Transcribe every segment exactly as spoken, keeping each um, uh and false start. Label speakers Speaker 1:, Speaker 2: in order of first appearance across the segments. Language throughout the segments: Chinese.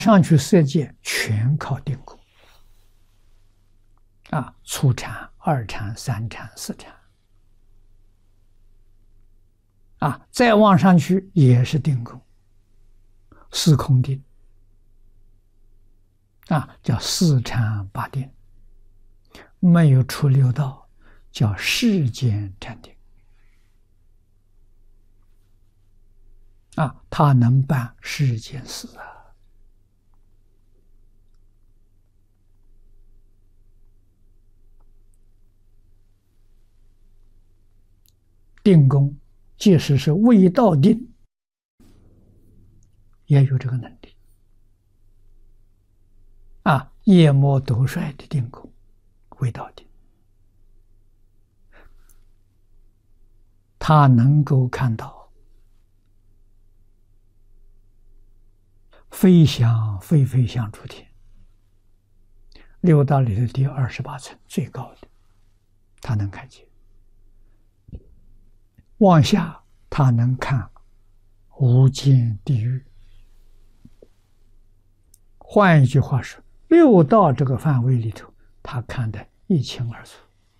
Speaker 1: 上去色界全靠定功啊，初禅、二禅、三禅、四禅啊，再往上去也是定功，四空定啊，叫四禅八定，没有出六道，叫世间禅定啊，他能办世间事啊。定功，即使是未到定，也有这个能力啊！夜魔斗衰的定功，未到定，他能够看到飞翔飞飞翔出天，六道里的第二十八层最高的，他能看见。往下，他能看无间地狱。换一句话说，六道这个范围里头，他看得一清二楚。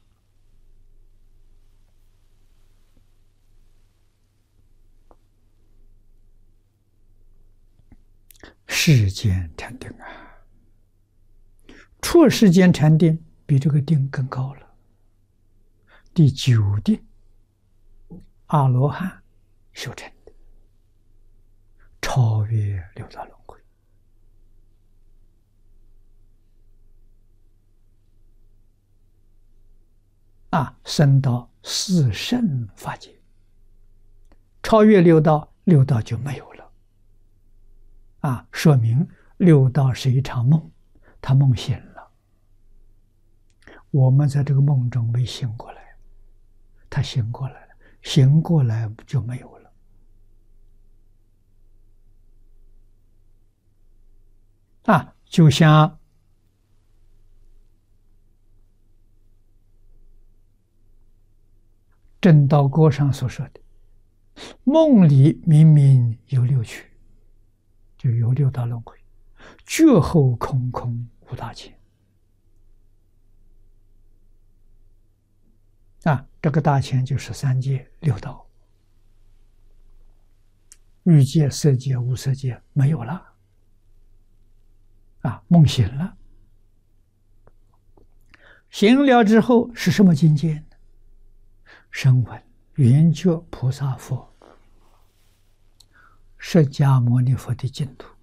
Speaker 1: 世间禅定啊，出世间禅定比这个定更高了。第九定。阿罗汉修成的，超越六道轮回啊，升到四圣法界，超越六道，六道就没有了啊，说明六道是一场梦，他梦醒了，我们在这个梦中没醒过来，他醒过来了。醒过来就没有了啊！就像正道歌上所说的，梦里明明有六趣，就有六道轮回，觉后空空无大千啊，这个大千就是三界六道，欲界、色界、无色界没有了啊，梦醒了。醒了之后是什么境界呢？声闻缘觉菩萨佛释迦牟尼佛的净土，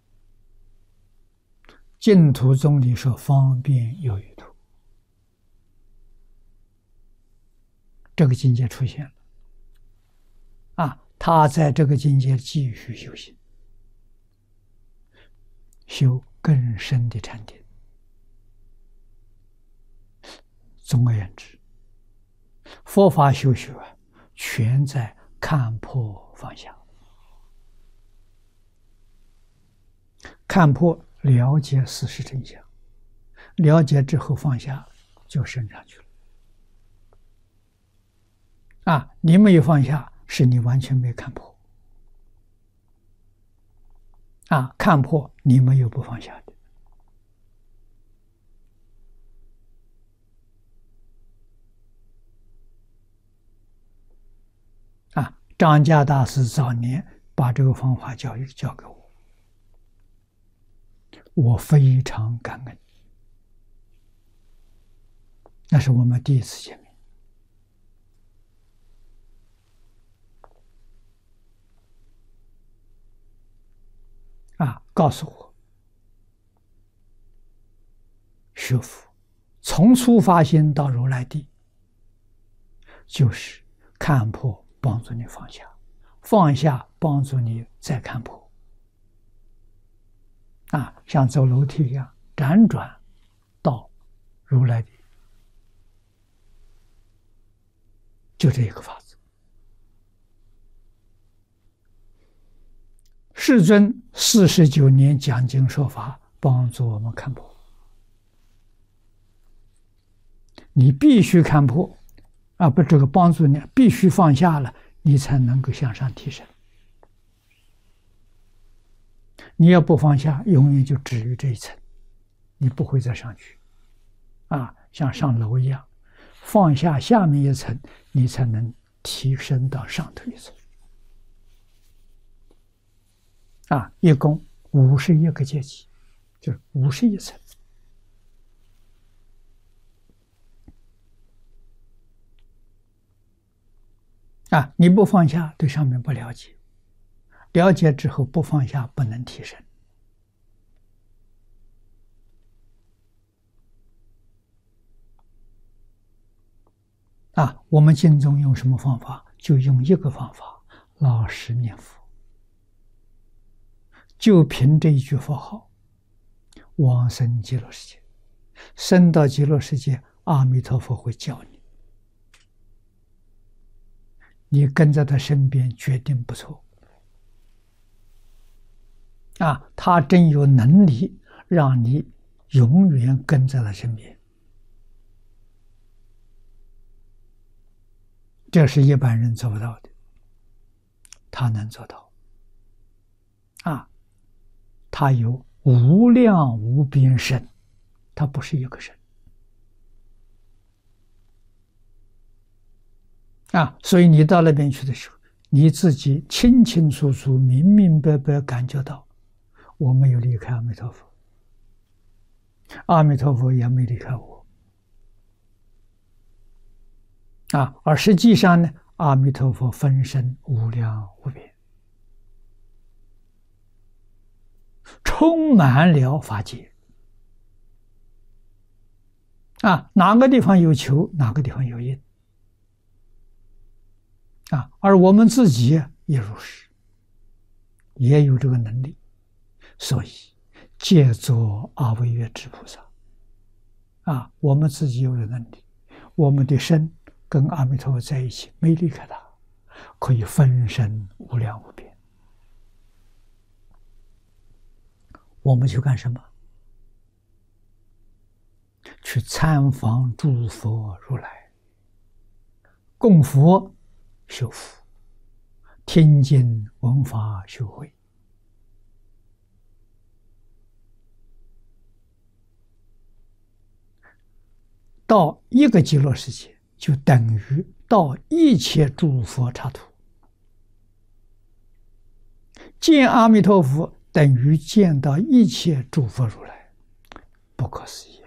Speaker 1: 净土宗里说方便有余土，这个境界出现了啊！他在这个境界继续修行，修更深的禅定。总而言之，佛法修学啊，全在看破放下。看破，了解事实真相，了解之后放下，就升上去了。啊，你没有放下，是你完全没看破。啊，看破你没有不放下的。啊，张家大师早年把这个方法教育教给我，我非常感恩。那是我们第一次见面。啊，告诉我，学佛从初发心到如来地，就是看破帮助你放下，放下帮助你再看破。啊，像走楼梯一样，辗转到如来地，就这一个法子。世尊四十九年讲经说法，帮助我们看破。你必须看破，啊，不，这个帮助你必须放下了，你才能够向上提升。 你要不放下，永远就止于这一层，你不会再上去。啊，像上楼一样，放下下面一层，你才能提升到上头一层。啊，一共五十一个阶级，就是五十一层。啊，你不放下，对上面不了解，了解之后不放下，不能提升。啊，我们经中用什么方法？就用一个方法，老实念佛，就凭这一句佛号，往生极乐世界。生到极乐世界，阿弥陀佛会教你。你跟在他身边，决定不错。啊，他真有能力让你永远跟在他身边，这是一般人做不到的，他能做到。啊，他有无量无边身，他不是一个身。啊，所以你到那边去的时候，你自己清清楚楚、明明白白感觉到，我没有离开阿弥陀佛，阿弥陀佛也没离开我。啊，而实际上呢，阿弥陀佛分身无量无边，充满了法界。啊，哪个地方有求，哪个地方有因。啊，而我们自己也如是，也有这个能力，所以借作阿惟越致菩萨。啊，我们自己有这能力，我们的身跟阿弥陀佛在一起，没离开他，可以分身无量无边。我们去干什么？去参访诸佛如来，供佛修福，听经闻法修慧。到一个极乐世界，就等于到一切诸佛刹土，见阿弥陀佛等于见到一切诸佛如来，不可思议。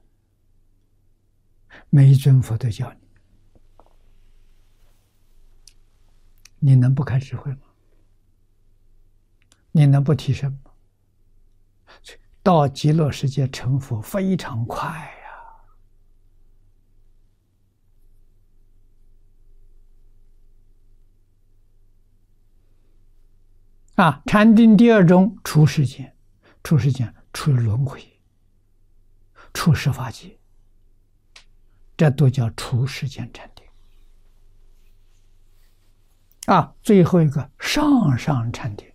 Speaker 1: 每一尊佛都教你，你能不开智慧吗？你能不提升吗？到极乐世界成佛非常快呀！啊，禅定第二种出世间，出世间出轮回，出十法界，这都叫出世间禅定。啊，最后一个上上禅定，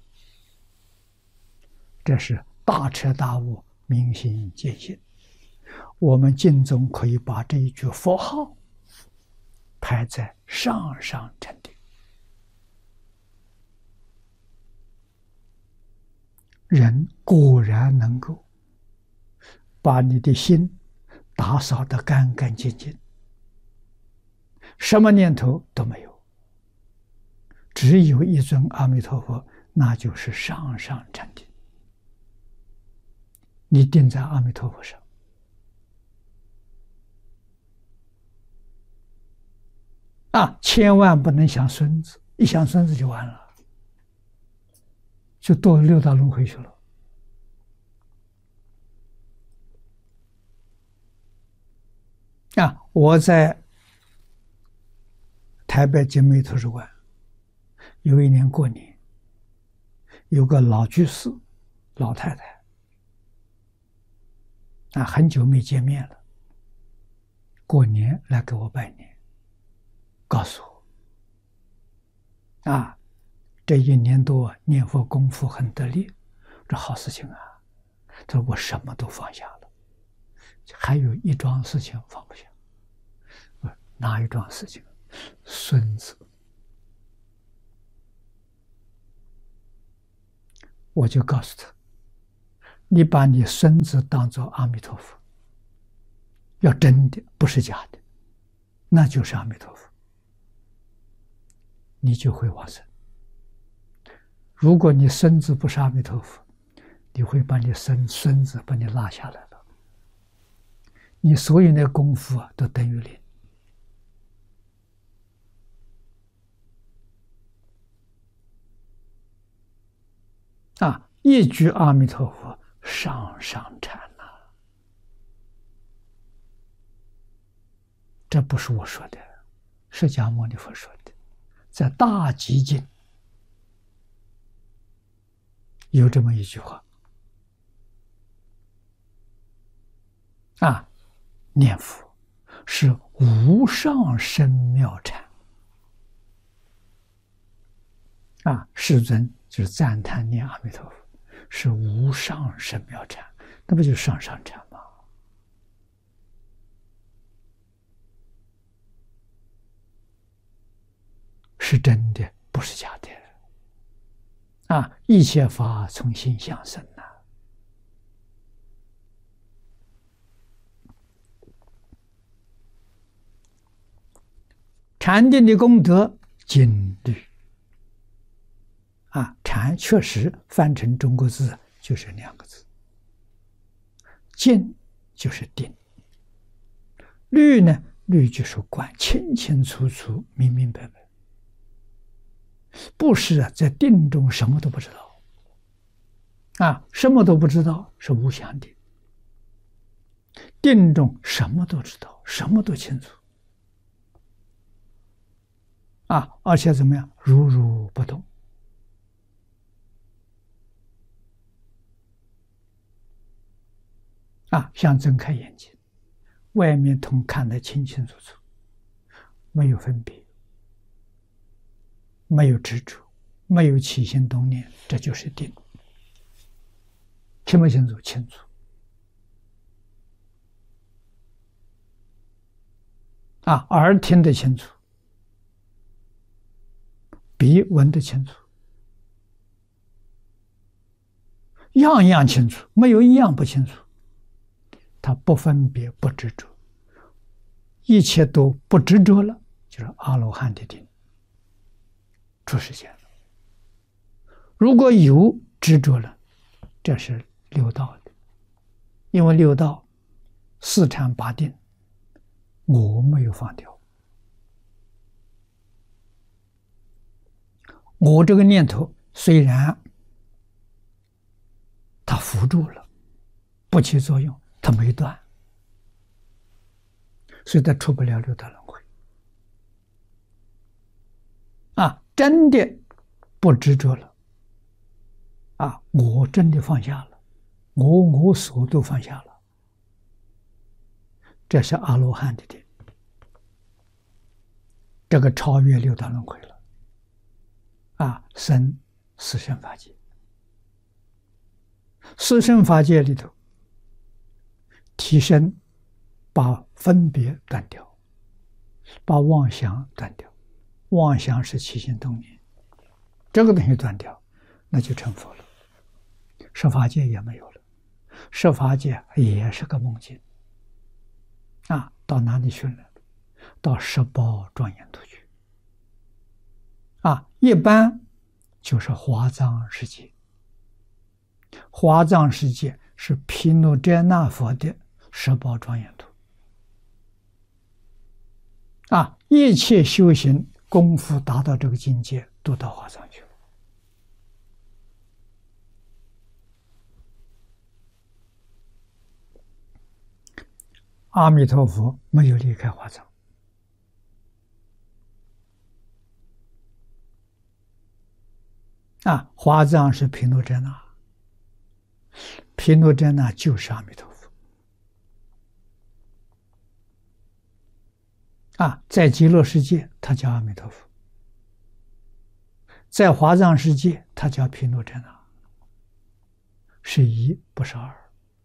Speaker 1: 这是大彻大悟、明心见性。我们经中可以把这一句佛号排在上上禅定。人果然能够把你的心打扫得干干净净，什么念头都没有，只有一尊阿弥陀佛，那就是上上禅定。你定在阿弥陀佛上，啊，千万不能想孙子，一想孙子就完了，就堕六道轮回去了。啊，我在台北精美图书馆，有一年过年，有个老居士，老太太，啊，很久没见面了，过年来给我拜年，告诉我，啊，这一年多念佛功夫很得力，这好事情啊。他说我什么都放下了，还有一桩事情放不下。哪一桩事情？孙子。我就告诉他， 你把你孙子当作阿弥陀佛，要真的，不是假的，那就是阿弥陀佛，你就会往生。如果你孙子不是阿弥陀佛，你会把你孙孙子把你拉下来了，你所有的功夫啊都等于零。啊，一句阿弥陀佛，上上禅呐、啊！这不是我说的，释迦牟尼佛说的，在《大集经》有这么一句话。啊，念佛是无上深妙禅。啊，世尊就是赞叹念阿弥陀佛是无上深妙禅，那不就是上上禅吗？是真的，不是假的。啊，一切法从心想生呐、啊。禅定的功德经律啊，禅确实翻成中国字就是两个字，静就是定，律呢，律就是观，清清楚楚、明明白白，不是啊，在定中什么都不知道啊，什么都不知道是无想定，定中什么都知道，什么都清楚。啊，而且怎么样？如如不动。啊，像睁开眼睛，外面通看得清清楚楚，没有分别，没有执着，没有起心动念，这就是定。清不清楚？清楚。啊，耳听得清楚。鼻闻得清楚，样样清楚，没有一样不清楚。他不分别，不执着，一切都不执着了，就是阿罗汉的定，出世间了。如果有执着了，这是六道的，因为六道四禅八定，我没有放掉。我这个念头虽然它扶住了，不起作用，它没断，所以它出不了六道轮回。啊，真的不执着了，啊，我真的放下了，我我所都放下了，这是阿罗汉的定，这个超越六道轮回了。啊，生四圣法界，四圣法界里头，提升，把分别断掉，把妄想断掉，妄想是起心动念，这个东西断掉，那就成佛了。十法界也没有了，十法界也是个梦境。啊，到哪里去了？到十宝庄严土去。啊，一般就是华藏世界，华藏世界是毗卢遮那佛的十宝庄严土。啊，一切修行功夫达到这个境界，都到华藏去了。阿弥陀佛没有离开华藏。啊，华藏是毗卢遮那，毗卢遮那就是阿弥陀佛。啊，在极乐世界，他叫阿弥陀佛；在华藏世界，他叫毗卢遮那，是一，不是二。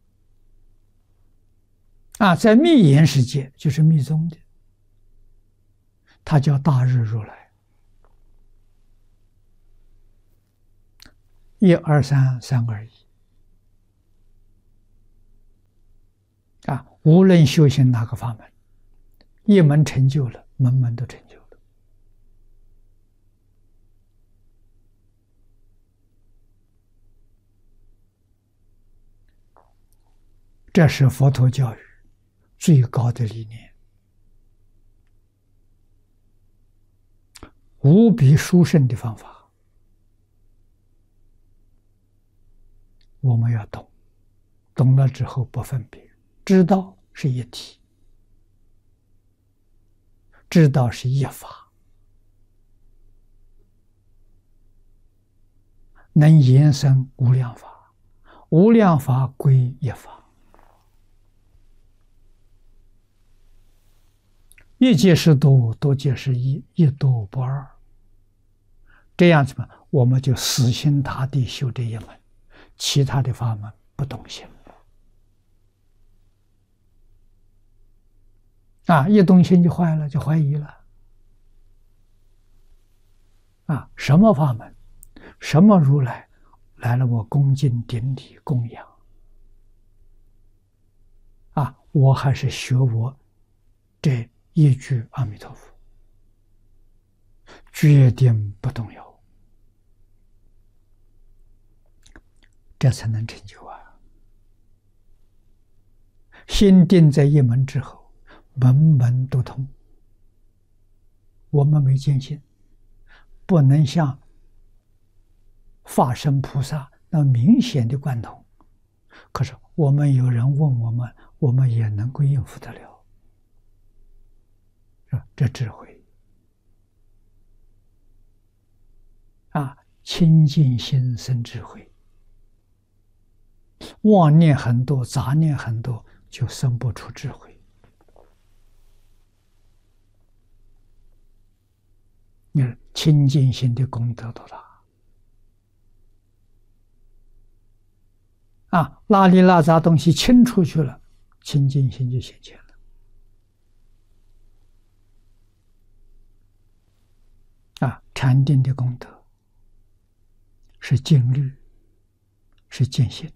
Speaker 1: 啊，在密严世界，就是密宗的，他叫大日如来。一二三，三二一。 啊，无论修行哪个法门，一门成就了，门门都成就了。这是佛陀教育最高的理念，无比殊胜的方法。我们要懂，懂了之后不分别，知道是一体，知道是一法，能延伸无量法，无量法归一法。一即是多，多即是一，一多不二。这样子嘛，我们就死心塌地修这一门，其他的法门不动心。啊，一动心就坏了，就怀疑了。啊，什么法门，什么如来来了，我恭敬顶礼供养。啊，我还是学我这一句阿弥陀佛，决定不动摇，这才能成就啊！心定在一门之后，门门都通。我们没见性，不能像法身菩萨那明显的贯通，可是我们有人问我们，我们也能够应付得了。这智慧啊，清净心生智慧，妄念很多，杂念很多，就生不出智慧。你看清净心的功德多大啊！邋里邋遢东西清出去了，清净心就显现了。啊，禅定的功德是静虑，是见性。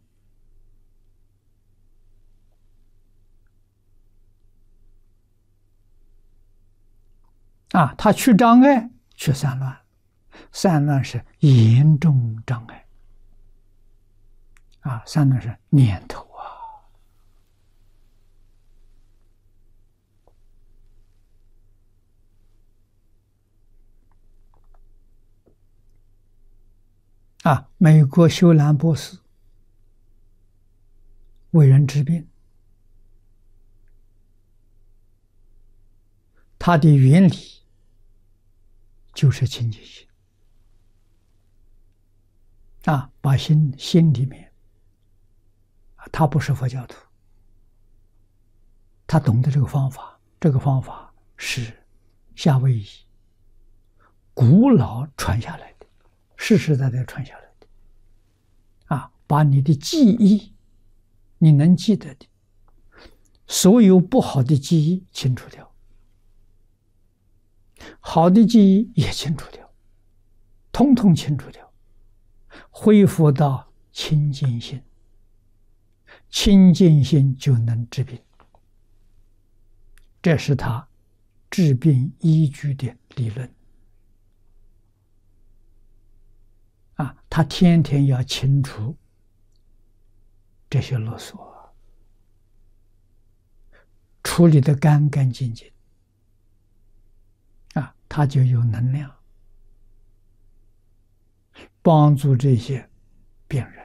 Speaker 1: 啊，它去障碍，去散乱，散乱是严重障碍。啊，散乱是念头啊。啊，美国休兰博士为人治病，它的原理就是清净心。啊，把心心里面，他不是佛教徒，他懂得这个方法，这个方法是夏威夷古老传下来的，世世代代传下来的。啊，把你的记忆，你能记得的，所有不好的记忆清除掉，好的记忆也清除掉，通通清除掉，恢复到清净心，清净心就能治病。这是他治病依据的理论。啊，他天天要清除这些啰嗦，处理得干干净净，啊，他就有能量帮助这些病人。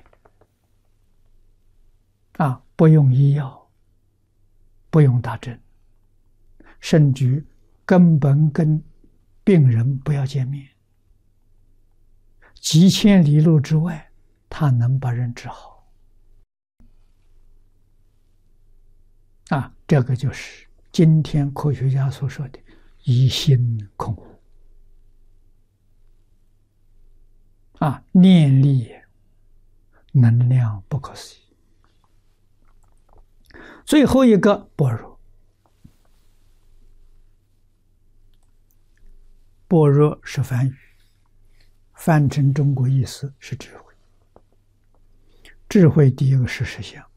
Speaker 1: 啊，不用医药，不用打针，甚至根本跟病人不要见面，几千里路之外，他能把人治好。啊，这个就是今天科学家所说的以心控物。啊，念力能量不可思议。最后一个般若，般若是梵语，翻成中国意思是智慧。智慧第一个是实相，